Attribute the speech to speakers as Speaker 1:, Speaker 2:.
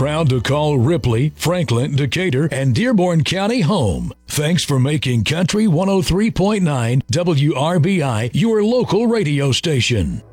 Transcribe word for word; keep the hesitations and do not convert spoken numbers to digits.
Speaker 1: proud to call Ripley, Franklin, Decatur, and Dearborn County home. Thanks for making Country one oh three point nine W R B I your local radio station.